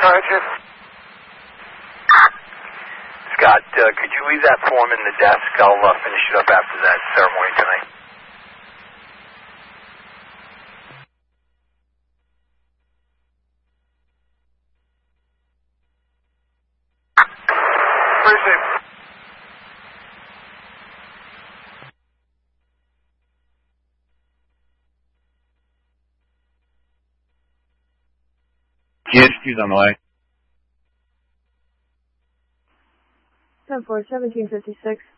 Roger. Scott, could you leave that form in the desk? I'll finish it up after that ceremony tonight. Appreciate it. GHQ's on the way. 10-4, 1756.